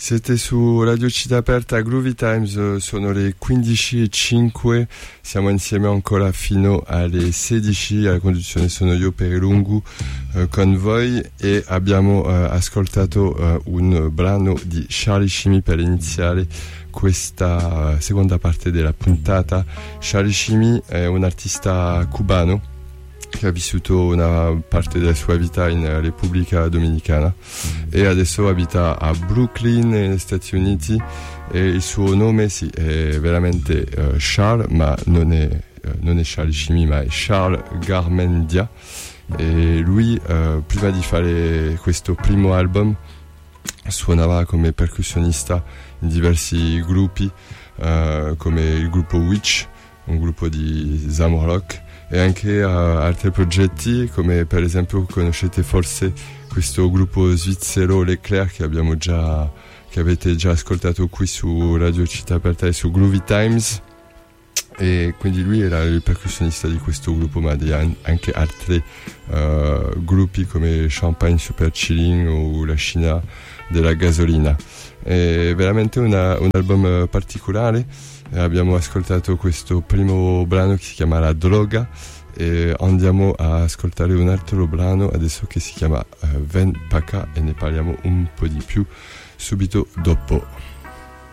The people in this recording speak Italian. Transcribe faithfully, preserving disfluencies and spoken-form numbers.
Siete su Radio Città Aperta, Groovy Times, sono le quindici e cinque, siamo insieme ancora fino alle sedici, alla conduzione sono io per Lungu eh, con voi e abbiamo eh, ascoltato eh, un brano di Charlie Shimmy per iniziare questa seconda parte della puntata. Charlie Shimmy è un artista cubano che ha vissuto una parte della sua vita in Repubblica Dominicana e adesso abita a Brooklyn negli Stati Uniti e il suo nome sì, è veramente uh, Charles, ma non è, uh, non è Charlie Shimmy, ma è Charles Garmendia. E lui uh, prima di fare questo primo album suonava come percussionista in diversi gruppi uh, come il gruppo Witch, un gruppo di Zamrock, e anche a altri progetti come per esempio conoscete forse questo gruppo svizzero Leclerc che abbiamo già che avete già ascoltato qui su Radio Città Aperta e su Groovy Times, e quindi lui era il percussionista di questo gruppo, ma di anche altri uh, gruppi come Champagne Super Chilling o La Scina della Gasolina. È veramente una, un album particolare. Abbiamo ascoltato questo primo brano che si chiama La Droga e andiamo a ascoltare un altro brano adesso che si chiama uh, Ven Paca e ne parliamo un po' di più subito dopo.